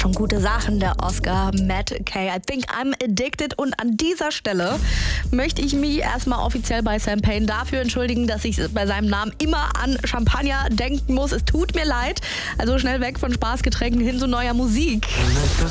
macht schon gute Sachen, der Oscar Matt Kay. I think I'm addicted. Und an dieser Stelle möchte ich mich erstmal offiziell bei Sam Payne dafür entschuldigen, dass ich bei seinem Namen immer an Champagner denken muss. Es tut mir leid. Also schnell weg von Spaßgetränken hin zu neuer Musik.